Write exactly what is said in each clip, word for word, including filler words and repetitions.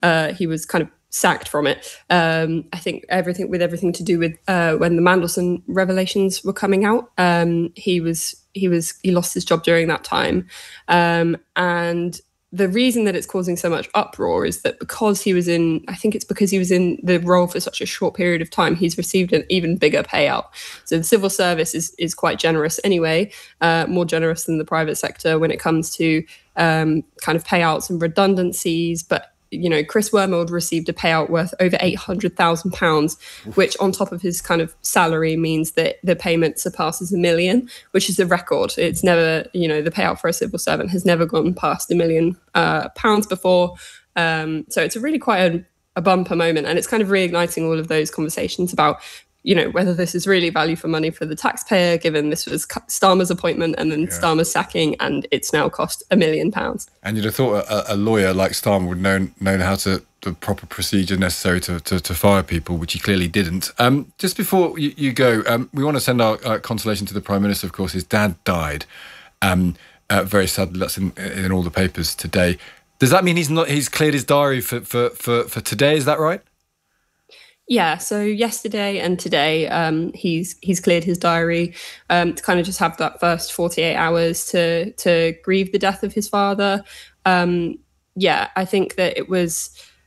uh, he was kind of sacked from it. Um, I think everything with everything to do with uh, when the Mandelson revelations were coming out, um, he was he was he lost his job during that time, um, and the reason that it's causing so much uproar is that because he was in, I think it's because he was in the role for such a short period of time, he's received an even bigger payout. So the civil service is is quite generous anyway, uh, more generous than the private sector when it comes to um, kind of payouts and redundancies. But you know, Chris Wormald received a payout worth over eight hundred thousand pounds, which on top of his kind of salary means that the payment surpasses a million, which is a record. It's never, you know, the payout for a civil servant has never gone past a million uh, pounds before. Um, so it's a really quite a, a bumper moment. And it's kind of reigniting all of those conversations about, you know, whether this is really value for money for the taxpayer, given this was Starmer's appointment and then yeah. Starmer's sacking, and it's now cost a million pounds. And you'd have thought a, a lawyer like Starmer would know know how to the proper procedure necessary to, to, to fire people, which he clearly didn't. Um, just before you, you go, um, we want to send our uh, consolation to the Prime Minister. Of course, his dad died. Um, uh, very sadly, that's in, in all the papers today. Does that mean he's not? He's cleared his diary for for for, for today? Is that right? Yeah, so yesterday and today, um, he's he's cleared his diary um, to kind of just have that first forty-eight hours to to grieve the death of his father. Um, yeah, I think that it was,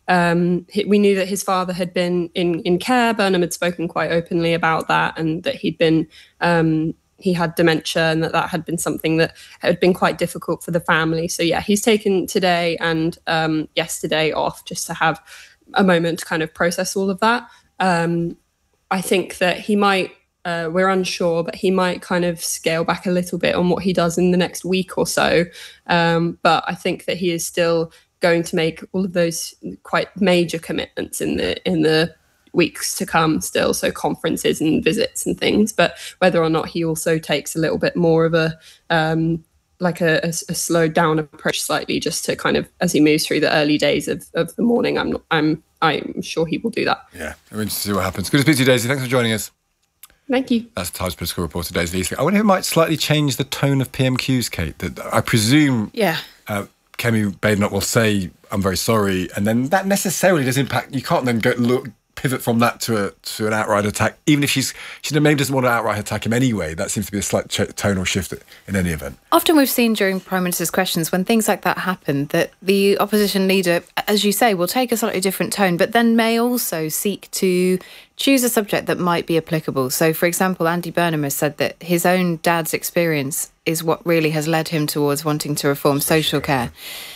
um, we knew that his father had been in, in care. Burnham had spoken quite openly about that, and that he'd been, um, he had dementia, and that that had been something that had been quite difficult for the family. So yeah, he's taken today and um, yesterday off just to have a moment to kind of process all of that. Um, I think that he might, uh, we're unsure, but he might kind of scale back a little bit on what he does in the next week or so. Um, but I think that he is still going to make all of those quite major commitments in the in the weeks to come still. So conferences and visits and things, but whether or not he also takes a little bit more of a, um, like a, a, a slowed down approach slightly, just to kind of, as he moves through the early days of, of the morning, I'm, I'm, I'm sure he will do that. Yeah, we're interested to see what happens. Good to speak to you, Daisy. Thanks for joining us. Thank you. That's the Times political reporter, Daisy Eastley. I wonder if it might slightly change the tone of P M Qs, Kate. That I presume yeah. uh, Kemi Badenoch will say, I'm very sorry, and then that necessarily does impact, you can't then go look, pivot from that to a to an outright attack, even if she's she maybe doesn't want to outright attack him anyway. That seems to be a slight ch- tonal shift in any event. Often we've seen during Prime Minister's questions, when things like that happen, that the opposition leader, as you say, will take a slightly different tone, but then may also seek to choose a subject that might be applicable. So, for example, Andy Burnham has said that his own dad's experience is what really has led him towards wanting to reform social care.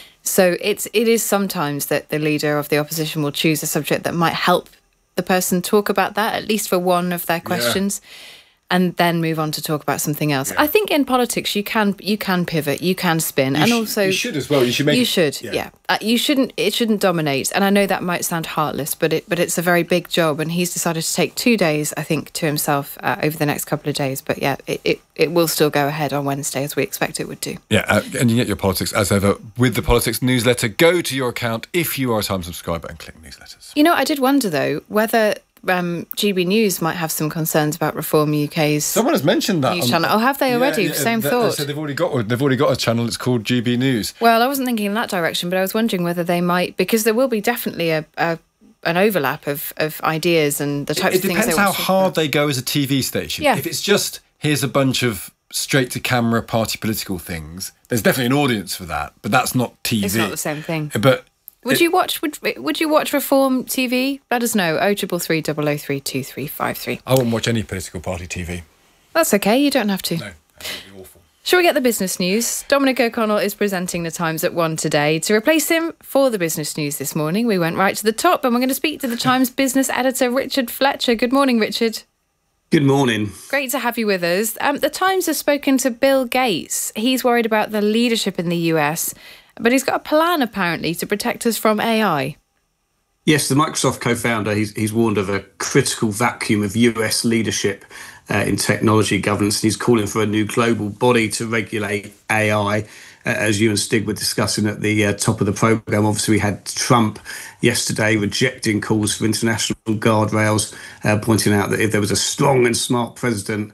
So it's it is sometimes that the leader of the opposition will choose a subject that might help the person talk about that, at least for one of their questions, yeah. and then move on to talk about something else. Yeah. I think in politics you can you can pivot, you can spin, you and sh- also you should as well. You should make you it, should, yeah. yeah. Uh, you shouldn't. It shouldn't dominate. And I know that might sound heartless, but it but it's a very big job. And he's decided to take two days, I think, to himself uh, over the next couple of days. But yeah, it, it it will still go ahead on Wednesday, as we expect it would do. Yeah, uh, and you get your politics as ever with the Politics newsletter. Go to your account if you are a Times subscriber and click newsletters. You know, I did wonder though whether Um, G B News might have some concerns about Reform U K's. Someone has mentioned that news on, channel. Oh, have they already? Yeah, yeah, Same they, thought. They said they've already got they've already got a channel. It's called G B News. Well, I wasn't thinking in that direction, but I was wondering whether they might, because there will be definitely a, a an overlap of, of ideas and the types it, it of things. It depends how hard they go as a T V station. Yeah. If it's just here's a bunch of straight to camera party political things, there's definitely an audience for that, but that's not T V. It's not the same thing. But Would it, you watch? Would Would you watch Reform T V? Let us know. Oh triple three double oh three two three five three. I wouldn't watch any political party T V. That's okay. You don't have to. No, that would be awful. Shall we get the business news? Dominic O'Connell is presenting the Times at one today. To replace him for the business news this morning, we went right to the top, and we're going to speak to the Times business editor Richard Fletcher. Good morning, Richard. Good morning. Great to have you with us. Um, the Times has spoken to Bill Gates. He's worried about the leadership in the U S, but he's got a plan, apparently, to protect us from A I. Yes, the Microsoft co-founder, he's, he's warned of a critical vacuum of U S leadership uh, in technology governance, and he's calling for a new global body to regulate A I. Uh, as you and Stig were discussing at the uh, top of the programme, obviously we had Trump yesterday rejecting calls for international guardrails, uh, pointing out that if there was a strong and smart president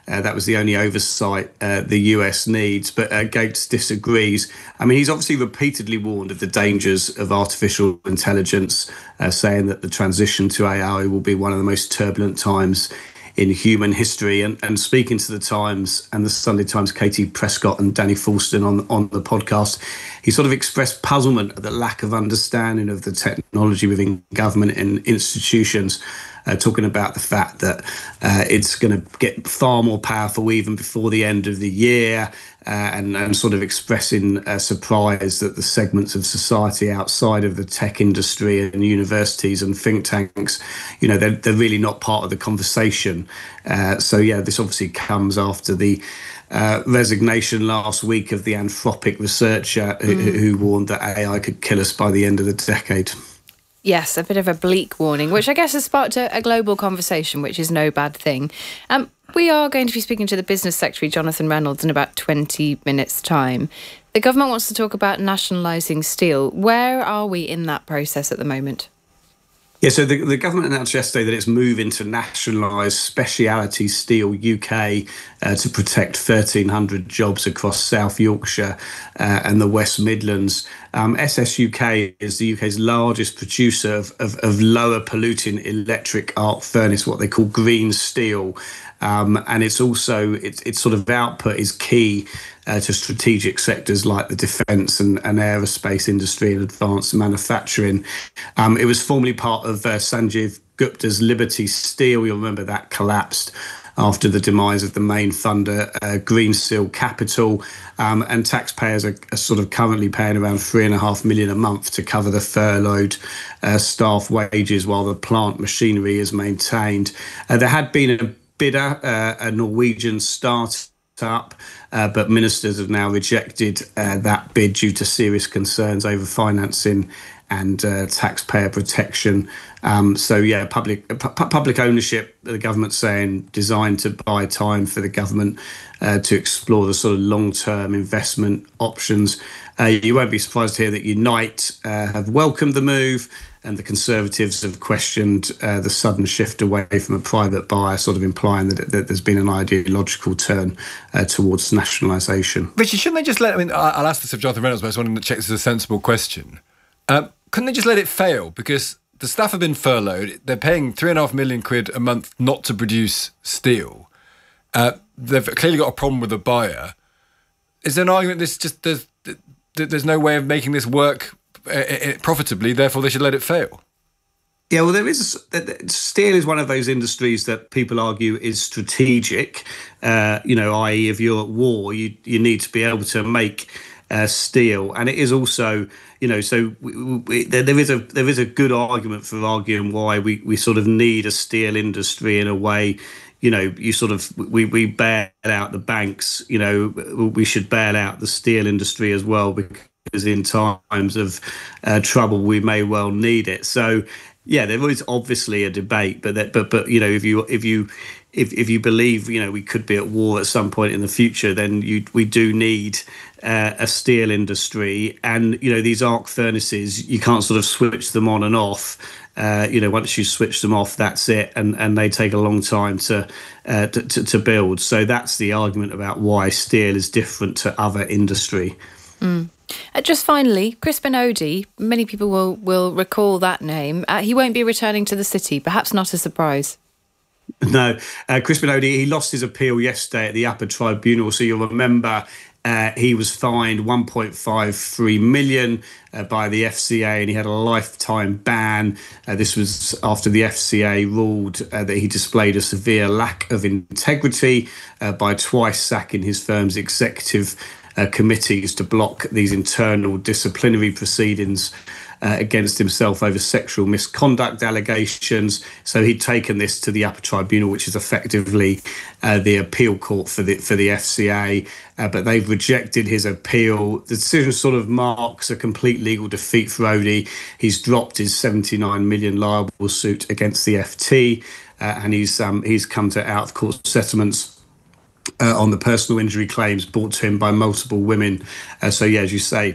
Uh, that was the only oversight uh, the U S needs. But uh, Gates disagrees. I mean, he's obviously repeatedly warned of the dangers of artificial intelligence, uh, saying that the transition to A I will be one of the most turbulent times in human history. And, and speaking to the Times and the Sunday Times, Katie Prescott and Danny Falston on, on the podcast, he sort of expressed puzzlement at the lack of understanding of the technology within government and institutions, uh, talking about the fact that uh, it's going to get far more powerful even before the end of the year, uh, and, and sort of expressing uh, surprise that the segments of society outside of the tech industry and universities and think tanks, you know, they're, they're really not part of the conversation. Uh, so, yeah, this obviously comes after the Uh, resignation last week of the Anthropic researcher who, mm. who warned that A I could kill us by the end of the decade. Yes, a bit of a bleak warning, which I guess has sparked a, a global conversation, which is no bad thing. Um, we are going to be speaking to the Business Secretary, Jonathan Reynolds, in about twenty minutes' time. The government wants to talk about nationalising steel. Where are we in that process at the moment? Yeah, so the, the government announced yesterday that it's moving to nationalise Speciality Steel U K uh, to protect thirteen hundred jobs across South Yorkshire uh, and the West Midlands. Um, S S U K is the U K's largest producer of, of, of lower polluting electric arc furnace, what they call green steel. Um, and it's also, its, its sort of output is key uh, to strategic sectors like the defence and, and aerospace industry and advanced manufacturing. Um, it was formerly part of uh, Sanjeev Gupta's Liberty Steel. You'll remember that collapsed after the demise of the main funder, uh, Greensill Capital. Um, and taxpayers are, are sort of currently paying around three and a half million a month to cover the furloughed uh, staff wages while the plant machinery is maintained. Uh, there had been a bidder, uh, a Norwegian startup, uh, but ministers have now rejected uh, that bid due to serious concerns over financing and uh, taxpayer protection. Um, so, yeah, public pu- public ownership, the government's saying, designed to buy time for the government uh, to explore the sort of long-term investment options. Uh, you won't be surprised to hear that Unite uh, have welcomed the move, and the Conservatives have questioned uh, the sudden shift away from a private buyer, sort of implying that, that there's been an ideological turn uh, towards nationalisation. Richard, shouldn't they just let, I mean, I'll ask this of Jonathan Reynolds, but I just wanted to check this is a sensible question. Um, couldn't they just let it fail? Because the staff have been furloughed. They're paying three and a half million quid a month not to produce steel. Uh, they've clearly got a problem with the buyer. Is there an argument this just there's, there's no way of making this work profitably, therefore they should let it fail? Yeah, well, there is a, steel is one of those industries that people argue is strategic. Uh, you know, that is, if you're at war, you you need to be able to make uh, steel, and it is also, you know, so we, we, there, there is a there is a good argument for arguing why we we sort of need a steel industry in a way. You know, you sort of we we bail out the banks. You know, we should bail out the steel industry as well, because because in times of uh, trouble we may well need it. So yeah, there is obviously a debate, but that, but but you know, if you if you if if you believe, you know, we could be at war at some point in the future, then you we do need uh, a steel industry. And you know, these arc furnaces, you can't sort of switch them on and off. Uh, you know, once you switch them off, that's it, and and they take a long time to, uh, to, to to build. So that's the argument about why steel is different to other industry. Mm. Uh, just finally, Crispin Odey, many people will, will recall that name. Uh, he won't be returning to the city, perhaps not a surprise. No, uh, Crispin Odey, he lost his appeal yesterday at the upper tribunal. So you'll remember uh, he was fined one point five three million uh, by the F C A, and he had a lifetime ban. Uh, this was after the F C A ruled uh, that he displayed a severe lack of integrity uh, by twice sacking his firm's executive Uh, committees to block these internal disciplinary proceedings uh, against himself over sexual misconduct allegations. So he'd taken this to the upper tribunal, which is effectively uh, the appeal court for the for the F C A, uh, but they've rejected his appeal. The decision sort of marks a complete legal defeat for Odey. He's dropped his seventy-nine million liable suit against the F T, uh, and he's um, he's come to out of court settlements Uh, on the personal injury claims brought to him by multiple women. Uh, so, yeah, as you say,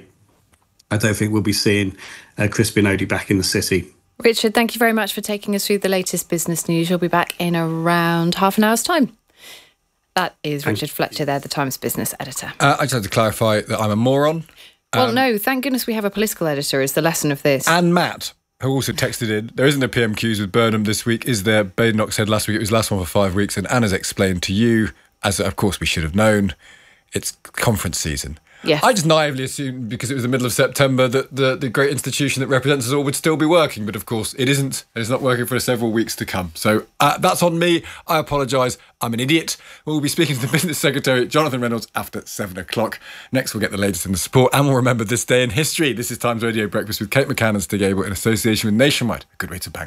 I don't think we'll be seeing uh, Crispin Odey back in the city. Richard, thank you very much for taking us through the latest business news. You'll be back in around half an hour's time. That is Richard Fletcher there, the Times business editor. Uh, I just had to clarify that I'm a moron. Well, um, no, thank goodness we have a political editor is the lesson of this. And Matt, who also texted in, there isn't a P M Qs with Burnham this week, is there? Badenoch said last week it was the last one for five weeks, and Anna's explained to you, as of course we should have known, it's conference season. Yes. I just naively assumed, because it was the middle of September, that the, the great institution that represents us all would still be working. But of course, it isn't. And it's not working for several weeks to come. So uh, that's on me. I apologise. I'm an idiot. We'll be speaking to the Business Secretary, Jonathan Reynolds, after seven o'clock. Next, we'll get the latest in the sport. And we'll remember this day in history. This is Times Radio Breakfast with Kate McCann and Stig Abel in association with Nationwide. A good way to bang.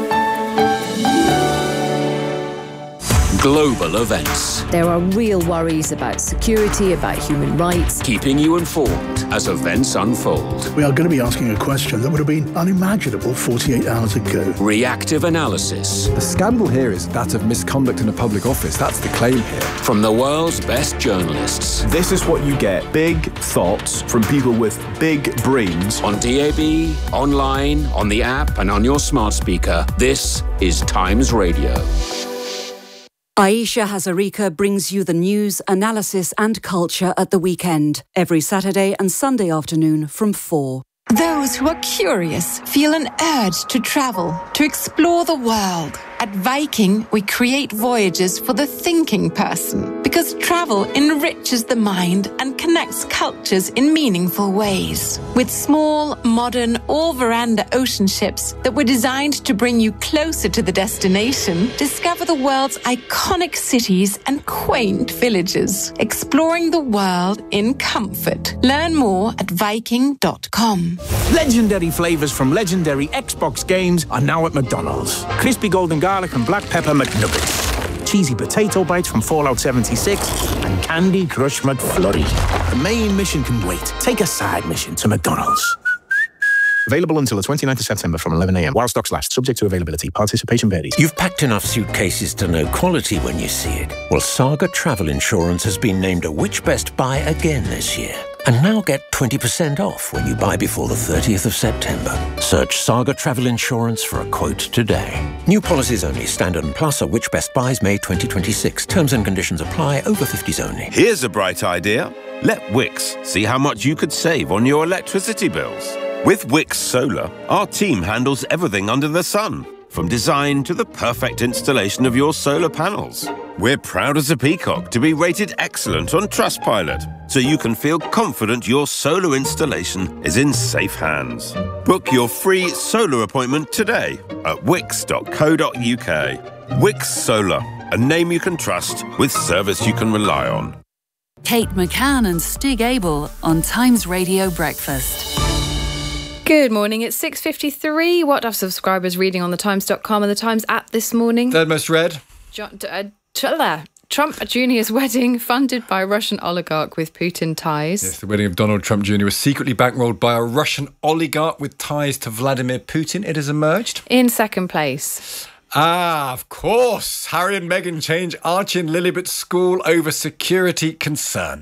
Global events. There are real worries about security, about human rights. Keeping you informed as events unfold. We are going to be asking a question that would have been unimaginable forty-eight hours ago. Reactive analysis. The scandal here is that of misconduct in a public office. That's the claim here. From the world's best journalists. This is what you get. Big thoughts from people with big brains. On D A B, online, on the app, and on your smart speaker. This is Times Radio. Aisha Hazarika brings you the news, analysis and culture at the weekend, every Saturday and Sunday afternoon from four. Those who are curious feel an urge to travel, to explore the world. At Viking, we create voyages for the thinking person because travel enriches the mind and connects cultures in meaningful ways. With small, modern, all-veranda ocean ships that were designed to bring you closer to the destination, discover the world's iconic cities and quaint villages, exploring the world in comfort. Learn more at viking dot com. Legendary flavours from legendary Xbox games are now at McDonald's. Crispy golden garlic and black pepper McNuggets. Cheesy potato bites from Fallout seventy-six and Candy Crush McFlurry. The main mission can wait. Take a side mission to McDonald's. Available until the twenty-ninth of September from eleven a m while stocks last. Subject to availability. Participation varies. You've packed enough suitcases to know quality when you see it. Well, Saga Travel Insurance has been named a Which Best Buy again this year. And now get twenty percent off when you buy before the thirtieth of September. Search Saga Travel Insurance for a quote today. New policies only. Standard and Plus are Which Best Buys May twenty twenty-six. Terms and conditions apply. Over fifties only. Here's a bright idea. Let Wix see how much you could save on your electricity bills. With Wix Solar, our team handles everything under the sun, from design to the perfect installation of your solar panels. We're proud as a peacock to be rated excellent on Trustpilot, so you can feel confident your solar installation is in safe hands. Book your free solar appointment today at wix dot co dot u k. Wix Solar, a name you can trust with service you can rely on. Kate McCann and Stig Abel on Times Radio Breakfast. Good morning, it's six fifty-three. What have subscribers reading on the times dot com and the Times app this morning? Third most read. John, uh, Trump Junior's wedding funded by a Russian oligarch with Putin ties. Yes, the wedding of Donald Trump Junior was secretly bankrolled by a Russian oligarch with ties to Vladimir Putin, it has emerged. In second place. Ah, of course. Harry and Meghan change Archie and Lilibet's school over security concern.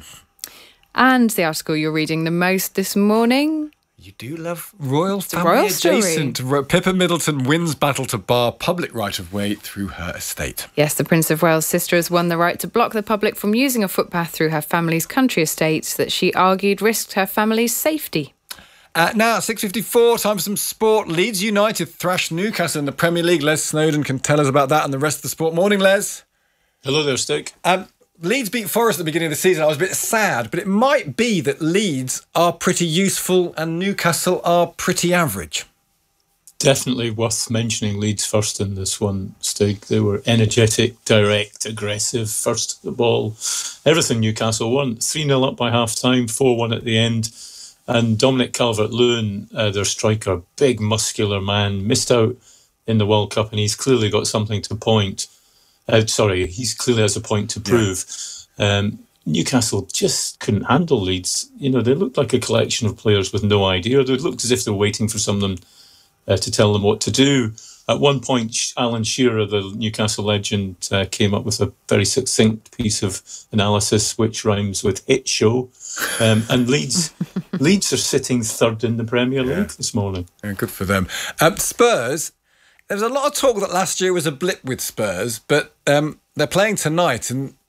And the article you're reading the most this morning... You do love royal it's family royal adjacent. Story. Pippa Middleton wins battle to bar public right-of-way through her estate. Yes, the Prince of Wales' sister has won the right to block the public from using a footpath through her family's country estate that she argued risked her family's safety. Uh, now, six fifty-four, time for some sport. Leeds United thrashed Newcastle in the Premier League. Les Snowden can tell us about that and the rest of the sport. Morning, Les. Hello there, Stig. Um, Leeds beat Forest at the beginning of the season. I was a bit sad, but it might be that Leeds are pretty useful and Newcastle are pretty average. Definitely worth mentioning Leeds first in this one, Stig. They were energetic, direct, aggressive, first at the ball. Everything Newcastle won. three nil up by half-time, four one at the end. And Dominic Calvert-Lewin, uh, their striker, big, muscular man, missed out in the World Cup, and he's clearly got something to point. Uh, sorry, he's clearly has a point to prove. Yeah. Um, Newcastle just couldn't handle Leeds. You know, they looked like a collection of players with no idea. They looked as if they were waiting for someone uh, to tell them what to do. At one point, Alan Shearer, the Newcastle legend, uh, came up with a very succinct piece of analysis, which rhymes with hit show. Um, and Leeds Leeds are sitting third in the Premier League yeah. this morning. Yeah, good for them. Um, Spurs, there was a lot of talk that last year was a blip with Spurs, but um, they're playing tonight, and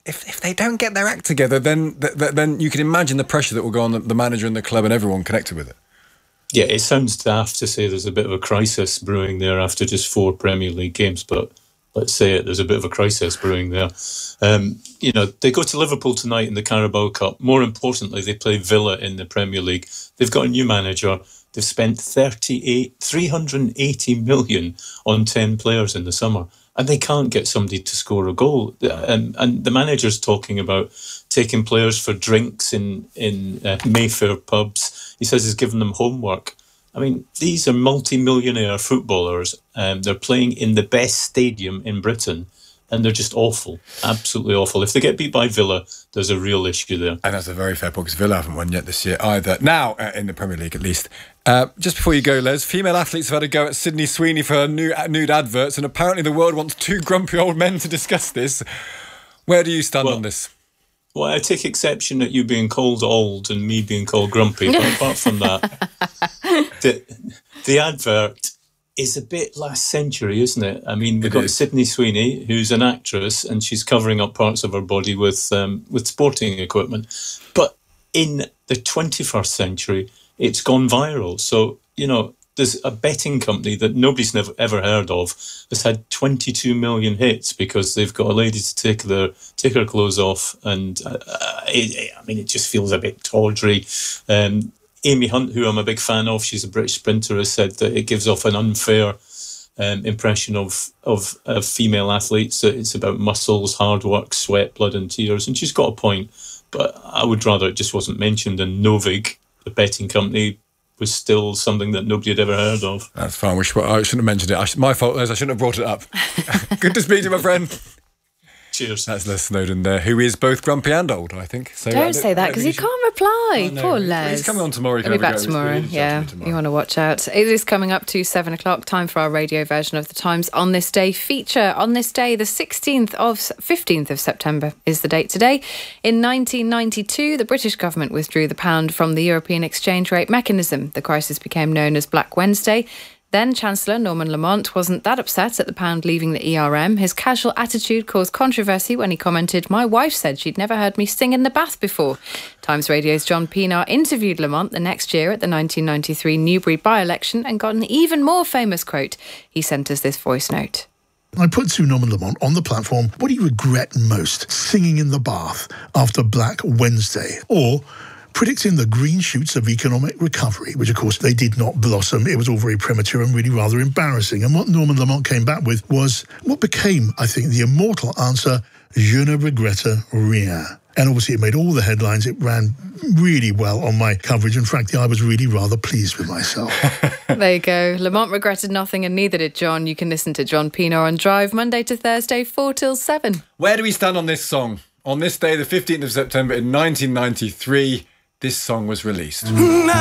if, if they don't get their act together, then th- th- then you can imagine the pressure that will go on the, the manager and the club and everyone connected with it. Yeah, it sounds daft to say there's a bit of a crisis brewing there after just four Premier League games, but let's say it, there's a bit of a crisis brewing there. Um, you know, they go to Liverpool tonight in the Carabao Cup. More importantly, they play Villa in the Premier League. They've got a new manager. They've spent thirty-eight, three hundred eighty million on ten players in the summer, and they can't get somebody to score a goal. And, and the manager's talking about taking players for drinks in, in uh, Mayfair pubs. He says he's given them homework. I mean, these are multi-millionaire footballers. Um, they're playing in the best stadium in Britain, and they're just awful, absolutely awful. If they get beat by Villa, there's a real issue there. And that's a very fair point, because Villa haven't won yet this year either. Now, uh, in the Premier League at least. Uh, just before you go, Les, female athletes have had a go at Sydney Sweeney for her new, uh, nude adverts, and apparently the world wants two grumpy old men to discuss this. Where do you stand well, on this? Well, I take exception at you being called old and me being called grumpy, but apart from that, the, the advert is a bit last century, isn't it? I mean, we've got is. Sydney Sweeney, who's an actress, and she's covering up parts of her body with um, with sporting equipment. But in the twenty-first century, it's gone viral. So, you know, there's a betting company that nobody's never ever heard of that's had twenty-two million hits because they've got a lady to take their take her clothes off, and uh, it, I mean, it just feels a bit tawdry. Um, Amy Hunt, who I'm a big fan of, she's a British sprinter, has said that it gives off an unfair um, impression of of uh, female athletes. That it's about muscles, hard work, sweat, blood, and tears, and she's got a point. But I would rather it just wasn't mentioned, and Novig, the betting company, was still something that nobody had ever heard of. That's fine. We should, I shouldn't have mentioned it. I should, my fault, Les. I shouldn't have brought it up. Good to speak to you, my friend. Cheers. That's Les Snowdon there, who is both grumpy and old, I think. So Don't say that, because he should... can't reply. Oh, Poor Les. He's coming on tomorrow. He'll be back tomorrow. Yeah, tomorrow. You want to watch out. It is coming up to seven o'clock. Time for our radio version of the Times On This Day feature. On this day, the sixteenth of fifteenth of September is the date today. In nineteen ninety-two, the British government withdrew the pound from the European exchange rate mechanism. The crisis became known as Black Wednesday. Then Chancellor Norman Lamont wasn't that upset at the pound leaving the E R M. His casual attitude caused controversy when he commented, "My wife said she'd never heard me sing in the bath before." Times Radio's John Pienaar interviewed Lamont the next year at the nineteen ninety-three Newbury by-election and got an even more famous quote. He sent us this voice note. I put to Norman Lamont on the platform, what do you regret most, singing in the bath after Black Wednesday, or predicting the green shoots of economic recovery, which of course they did not blossom. It was all very premature and really rather embarrassing. And what Norman Lamont came back with was what became, I think, the immortal answer, je ne regrette rien. And obviously it made all the headlines. It ran really well on my coverage. And frankly, I was really rather pleased with myself. There you go. Lamont regretted nothing and neither did John. You can listen to John Pienaar on Drive Monday to Thursday, four till seven. Where do we stand on this song? On this day, the fifteenth of September in nineteen ninety-three, this song was released.